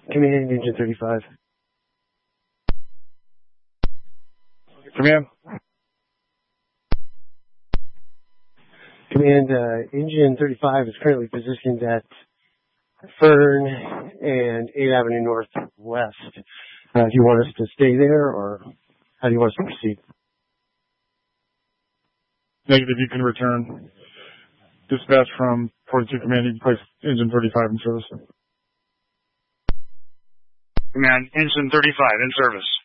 Command, Engine 35. Command. Command, Engine 35 is currently positioned at Fern and 8th Avenue Northwest. Do you want us to stay there, or how do you want us to proceed? Negative, you can return. Dispatch from 42 Command, you can place Engine 35 in service. Command, Engine 35 in service.